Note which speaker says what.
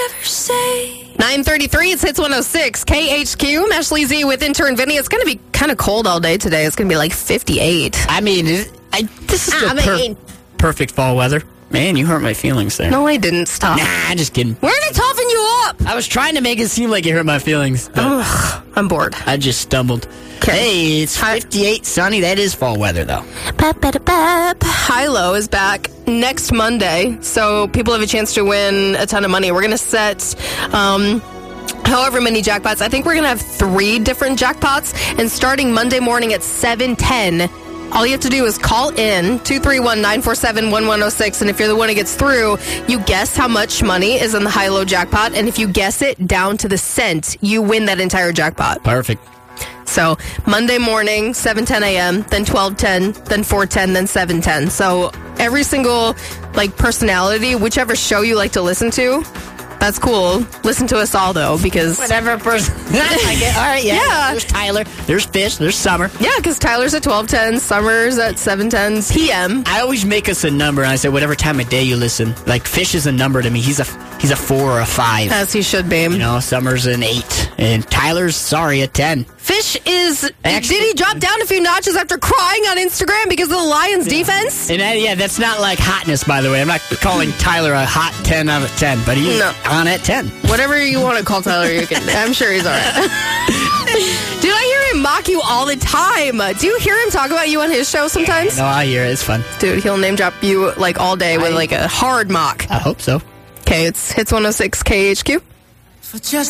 Speaker 1: ever say.
Speaker 2: 9:33, it's Hits 106, KHQ. Ashley Z with intern Vinny. It's going to be kind of cold all day today. It's going to be like 58.
Speaker 3: I mean, this is the perfect fall weather. Man, you hurt my feelings there.
Speaker 2: No, I didn't. Stop.
Speaker 3: Nah, just kidding.
Speaker 2: We're going to toughen you up.
Speaker 3: I was trying to make it seem like it hurt my feelings.
Speaker 2: I'm bored.
Speaker 3: I just stumbled. Hey, it's 58 sunny. That is fall weather, though.
Speaker 2: Hilo is back next Monday, so people have a chance to win a ton of money. We're going to set however many jackpots. I think we're going to have 3 different jackpots, and starting Monday morning at 7:10, all you have to do is call in 231-947-1106, and if you're the one who gets through, you guess how much money is in the high-low jackpot, and if you guess it down to the cent, you win that entire jackpot.
Speaker 3: Perfect.
Speaker 2: So Monday morning, 7:10 a.m., then 12:10, then 4:10, then 7:10. So every single personality, whichever show you like to listen to, that's cool. Listen to us all, though, because...
Speaker 3: Whatever person... I get, all right, yeah. There's Tyler, there's Fish, there's Summer.
Speaker 2: Yeah, because Tyler's at 12:10, Summer's at 7:10 p.m.
Speaker 3: I always make us a number, and I say whatever time of day you listen. Like, Fish is a number to me. He's a 4 or a 5.
Speaker 2: As he should be.
Speaker 3: You know, Summer's an 8. And Tyler's, a 10.
Speaker 2: Fish is... did he drop down a few notches after crying on Instagram because of the Lions' defense?
Speaker 3: And that's not like hotness, by the way. I'm not calling Tyler a hot 10 out of 10, but he's on at 10.
Speaker 2: Whatever you want to call Tyler, you can. I'm sure he's all right. Dude, I hear him mock you all the time. Do you hear him talk about you on his show sometimes?
Speaker 3: No, I hear it. It's fun.
Speaker 2: Dude, he'll name drop you all day with a hard mock.
Speaker 3: I hope so.
Speaker 2: Okay, it's Hits 106 KHQ.
Speaker 1: For just